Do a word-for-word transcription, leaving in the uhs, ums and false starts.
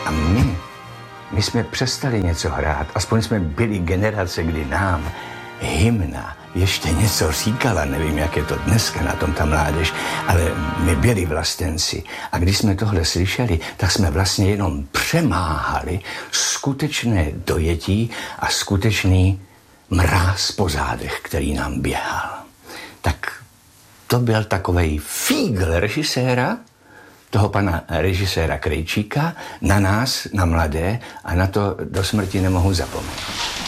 A my, my jsme přestali něco hrát. Aspoň jsme byli generace, kdy nám hymna ještě něco říkala. Nevím, jak je to dneska na tom ta mládež, ale my byli vlastenci. A když jsme tohle slyšeli, tak jsme vlastně jenom přemáhali skutečné dojetí a skutečný mráz po zádech, který nám běhal. Tak to byl takovej fígl režiséra, toho pana režiséra Krejčíka, na nás, na mladé, a na to do smrti nemohu zapomenout.